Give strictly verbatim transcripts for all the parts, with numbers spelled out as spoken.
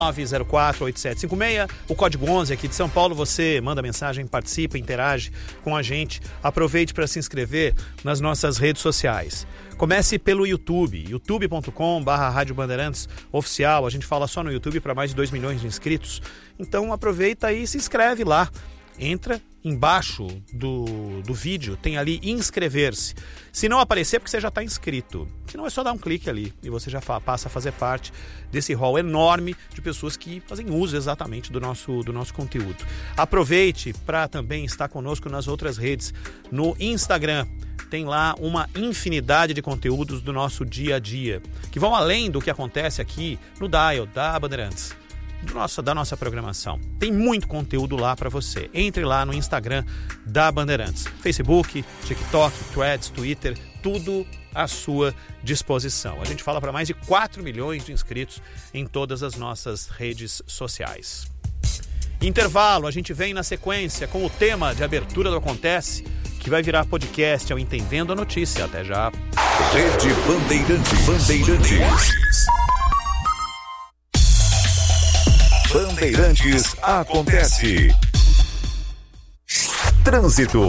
nove zero quatro oito sete cinco seis, o código onze aqui de São Paulo. Você manda mensagem, participa, interage com a gente. Aproveite para se inscrever nas nossas redes sociais. Comece pelo YouTube, youtube ponto com barra Rádio Bandeirantes Oficial. A gente fala só no YouTube para mais de dois milhões de inscritos. Então aproveita e se inscreve lá. Entra embaixo do, do vídeo, tem ali inscrever-se. Se não aparecer, porque você já está inscrito. Se não, é só dar um clique ali e você já fa- passa a fazer parte desse hall enorme de pessoas que fazem uso exatamente do nosso, do nosso conteúdo. Aproveite para também estar conosco nas outras redes. No Instagram, tem lá uma infinidade de conteúdos do nosso dia a dia, que vão além do que acontece aqui no Dial da Bandeirantes. Do nosso, da nossa programação. Tem muito conteúdo lá para você. Entre lá no Instagram da Bandeirantes. Facebook, TikTok, Threads, Twitter, tudo à sua disposição. A gente fala para mais de quatro milhões de inscritos em todas as nossas redes sociais. Intervalo, a gente vem na sequência com o tema de abertura do Acontece, que vai virar podcast ao Entendendo a Notícia. Até já. Rede Bandeirantes. Bandeirantes. Bandeirantes Acontece. Trânsito.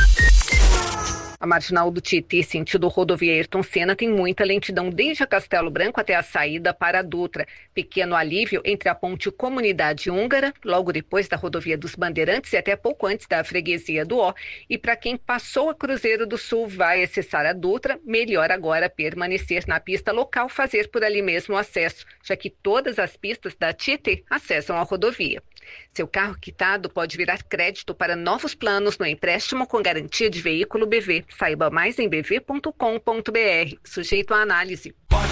A marginal do Tietê, sentido rodovia Ayrton Senna, tem muita lentidão desde a Castelo Branco até a saída para a Dutra. Pequeno alívio entre a ponte Comunidade Húngara, logo depois da rodovia dos Bandeirantes e até pouco antes da freguesia do Ó. E para quem passou a Cruzeiro do Sul vai acessar a Dutra, melhor agora permanecer na pista local, fazer por ali mesmo o acesso, já que todas as pistas da Tietê acessam a rodovia. Seu carro quitado pode virar crédito para novos planos no empréstimo com garantia de veículo B V. Saiba mais em b v ponto com ponto b r. Sujeito à análise.